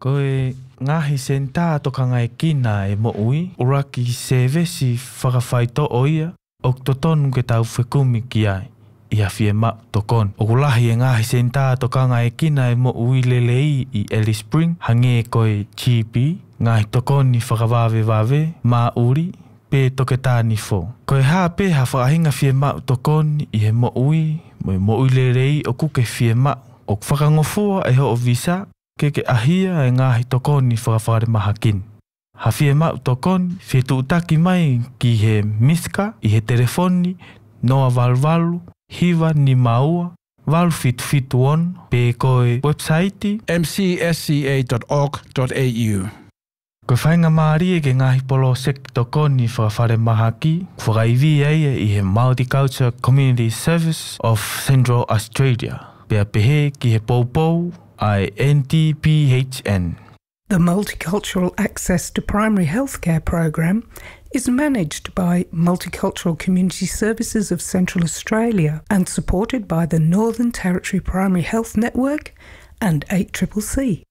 Koe ngahi senta tokanga e kina e mo ui, uraki se vesi whakawhaito oia, ok totonu ke tau whekumi ki ai. Ia fie mau tokon. O kulahi e ngahi senta tokanga e kina e mo ui lelei I Alice Spring, hange koe GP, ngahi tokoni whakawawe ma uri, pe toketani fo. Koe haa pe ha whakahinga fie mau tokoni I he mo ui lelei o kuke fie mau. O whakangofua e ho o visa, ke ahia e ngahi tokoni whakawhare mahakin. Ha fie mau tokoni, fie tuutaki mai ki he miska, I he telefoni, noa valvalu, hiva ni maua, val fit one, pe koe website mcsca.org.au. Koe whainga maarie ke ngahi polo sek tokoni whakawhare mahaki, whakaivi eia I he Multicultural Community Service of Central Australia. Pea pehe ki he poupou ai NTPHN. The Multicultural Access to Primary Healthcare program is managed by Multicultural Community Services of Central Australia and supported by the Northern Territory Primary Health Network and 8CCC.